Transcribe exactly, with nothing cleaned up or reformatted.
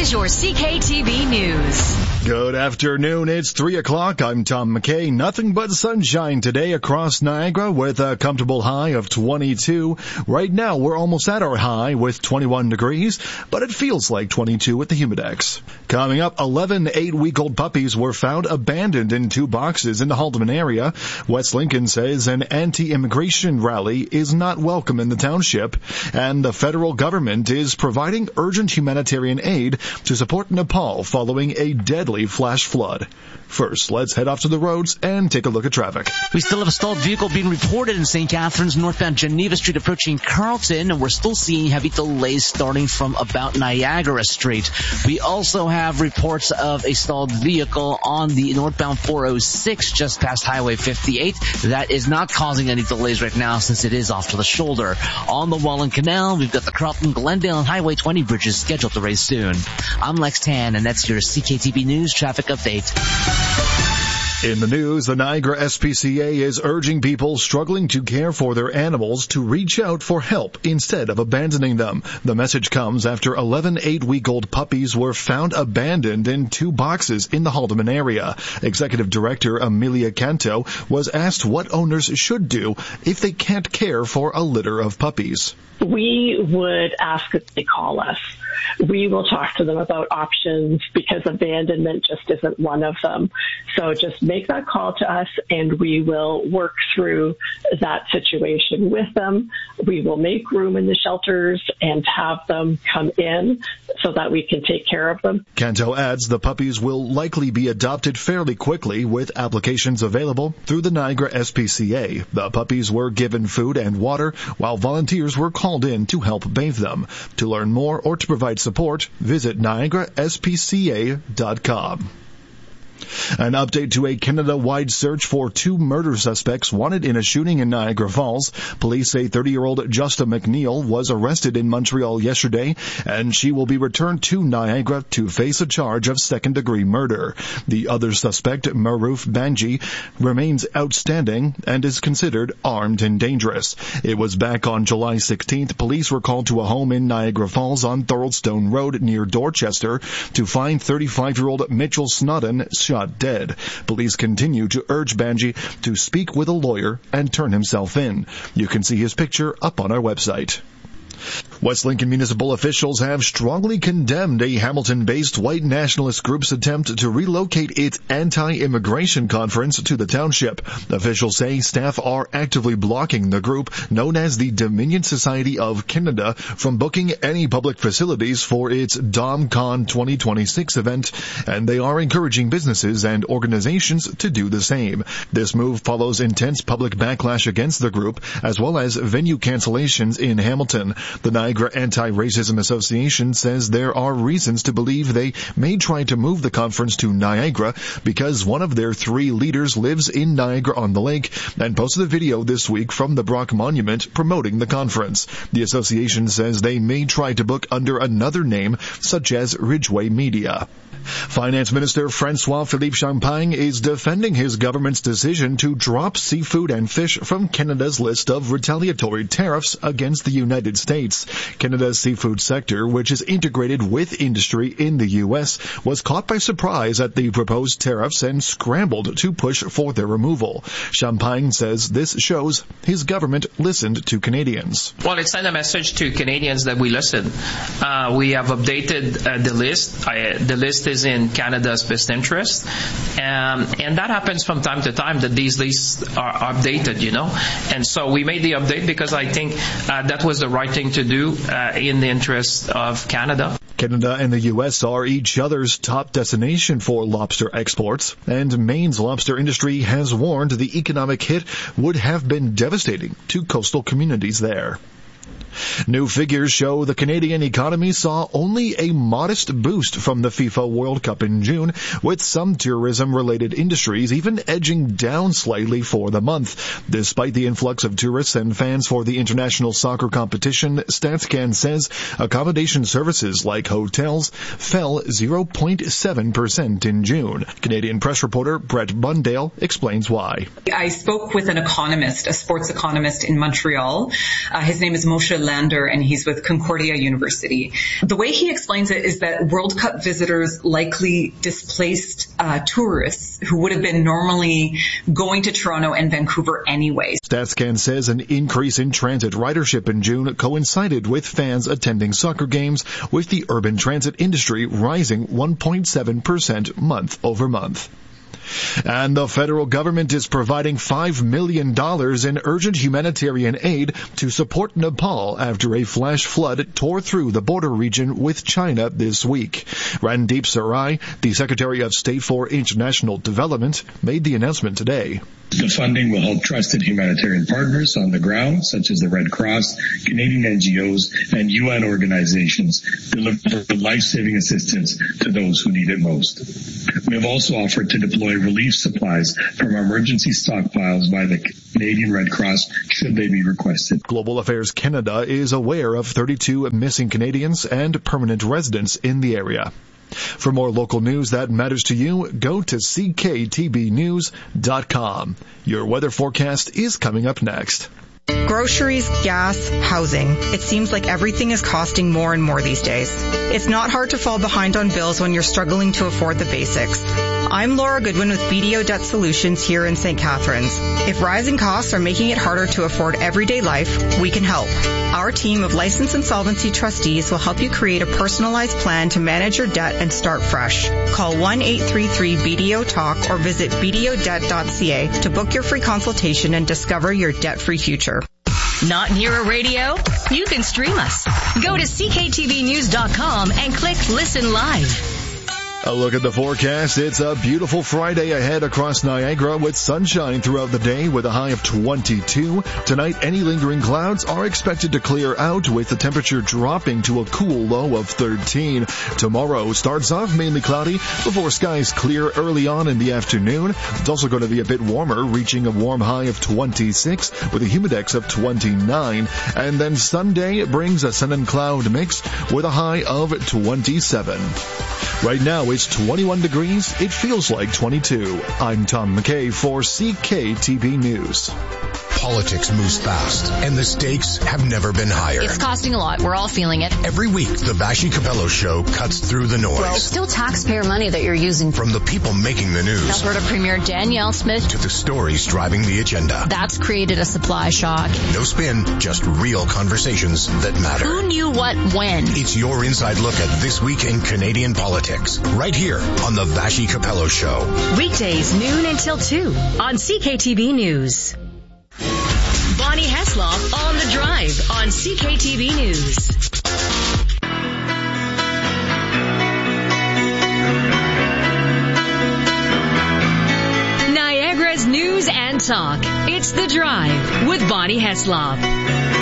is your C K T V News. Good afternoon. It's three o'clock. I'm Tom McKay. Nothing but sunshine today across Niagara with a comfortable high of twenty-two. Right now, we're almost at our high with twenty-one degrees, but it feels like twenty-two with the Humidex. Coming up, eleven eight-week-old puppies were found abandoned in two boxes in the Haldimand area. West Lincoln says an anti-immigration rally is not welcome in the township, and the federal government is providing urgent humanitarian aid to support Nepal following a deadly flash flood. First, let's head off to the roads and take a look at traffic. We still have a stalled vehicle being reported in Saint Catharines, northbound Geneva Street approaching Carlton, and we're still seeing heavy delays starting from about Niagara Street. We also have reports of a stalled vehicle on the northbound four oh six just past Highway fifty-eight. That is not causing any delays right now since it is off to the shoulder. On the Welland Canal, we've got the Carlton, Glendale, and Highway twenty bridges scheduled to raise soon. I'm Lex Tan, and that's your C K T V News traffic update. In the news, the Niagara S P C A is urging people struggling to care for their animals to reach out for help instead of abandoning them. The message comes after eleven eight-week-old puppies were found abandoned in two boxes in the Haldimand area. Executive Director Amelia Canto was asked what owners should do if they can't care for a litter of puppies. We would ask that they call us. We will talk to them about options because abandonment just isn't one of them. So just make that call to us and we will work through that situation with them. We will make room in the shelters and have them come in so that we can take care of them. Canto adds the puppies will likely be adopted fairly quickly with applications available through the Niagara S P C A. The puppies were given food and water while volunteers were called in to help bathe them. To learn more or to provide support, visit Niagara S P C A dot com. An update to a Canada-wide search for two murder suspects wanted in a shooting in Niagara Falls. Police say thirty-year-old Justa McNeil was arrested in Montreal yesterday, and she will be returned to Niagara to face a charge of second-degree murder. The other suspect, Maruf Banji, remains outstanding and is considered armed and dangerous. It was back on July sixteenth. Police were called to a home in Niagara Falls on Thoroldstone Road near Dorchester to find thirty-five-year-old Mitchell Snodden shot dead. Police continue to urge Banji to speak with a lawyer and turn himself in. You can see his picture up on our website. West Lincoln municipal officials have strongly condemned a Hamilton-based white nationalist group's attempt to relocate its anti-immigration conference to the township. Officials say staff are actively blocking the group, known as the Dominion Society of Canada, from booking any public facilities for its DomCon twenty twenty-six event, and they are encouraging businesses and organizations to do the same. This move follows intense public backlash against the group, as well as venue cancellations in Hamilton. The Niagara Anti-Racism Association says there are reasons to believe they may try to move the conference to Niagara because one of their three leaders lives in Niagara-on-the-Lake and posted a video this week from the Brock Monument promoting the conference. The association says they may try to book under another name, such as Ridgeway Media. Finance Minister François-Philippe Champagne is defending his government's decision to drop seafood and fish from Canada's list of retaliatory tariffs against the United States. Canada's seafood sector, which is integrated with industry in the U S, was caught by surprise at the proposed tariffs and scrambled to push for their removal. Champagne says this shows his government listened to Canadians. Well, it sent a message to Canadians that we listened. Uh, we have updated uh, the list. I, the list is in Canada's best interest. Um, and that happens from time to time, that these lists are updated, you know. And so we made the update because I think uh, that was the right thing to do uh, in the interest of Canada. Canada and the U S are each other's top destination for lobster exports, and Maine's lobster industry has warned the economic hit would have been devastating to coastal communities there. New figures show the Canadian economy saw only a modest boost from the FIFA World Cup in June, with some tourism-related industries even edging down slightly for the month. Despite the influx of tourists and fans for the international soccer competition, StatsCan says accommodation services like hotels fell zero point seven percent in June. Canadian press reporter Brett Bundale explains why. I spoke with an economist, a sports economist in Montreal. Uh, his name is Moshe Lander, and he's with Concordia University. The way he explains it is that World Cup visitors likely displaced uh, tourists who would have been normally going to Toronto and Vancouver anyways. StatsCan says an increase in transit ridership in June coincided with fans attending soccer games, with the urban transit industry rising one point seven percent month over month. And the federal government is providing five million dollars in urgent humanitarian aid to support Nepal after a flash flood tore through the border region with China this week. Randeep Sarai, the Secretary of State for International Development, made the announcement today. The funding will help trusted humanitarian partners on the ground, such as the Red Cross, Canadian N G Os, and U N organizations, deliver life-saving assistance to those who need it most. We have also offered to deploy relief supplies from our emergency stockpiles by the Canadian Red Cross, should they be requested. Global Affairs Canada is aware of thirty-two missing Canadians and permanent residents in the area. For more local news that matters to you, go to C K T B news dot com. Your weather forecast is coming up next. Groceries, gas, housing. It seems like everything is costing more and more these days. It's not hard to fall behind on bills when you're struggling to afford the basics. I'm Laura Goodwin with B D O Debt Solutions here in Saint Catharines. If rising costs are making it harder to afford everyday life, we can help. Our team of licensed insolvency trustees will help you create a personalized plan to manage your debt and start fresh. Call one eight three three B D O talk or visit B D O debt dot C A to book your free consultation and discover your debt-free future. Not near a radio? You can stream us. Go to C K T V news dot com and click Listen Live. A look at the forecast. It's a beautiful Friday ahead across Niagara with sunshine throughout the day with a high of twenty-two. Tonight, any lingering clouds are expected to clear out with the temperature dropping to a cool low of thirteen. Tomorrow starts off mainly cloudy before skies clear early on in the afternoon. It's also going to be a bit warmer, reaching a warm high of twenty-six with a humidex of twenty-nine. And then Sunday brings a sun and cloud mix with a high of twenty-seven. Right now, it's twenty-one degrees. It feels like twenty-two. I'm Tom McKay for C K T B News. Politics moves fast, and the stakes have never been higher. It's costing a lot. We're all feeling it. Every week, the Vassy Capello Show cuts through the noise. Well, it's still taxpayer money that you're using. From the people making the news. Alberta Premier Danielle Smith. To the stories driving the agenda. That's created a supply shock. No spin, just real conversations that matter. Who knew what when? It's your inside look at this week in Canadian politics. Right here on the Vassy Capello Show. Weekdays noon until two on C K T V News. Bonnie Heslop on the Drive on C K T V News. Niagara's news and talk. It's The Drive with Bonnie Heslop.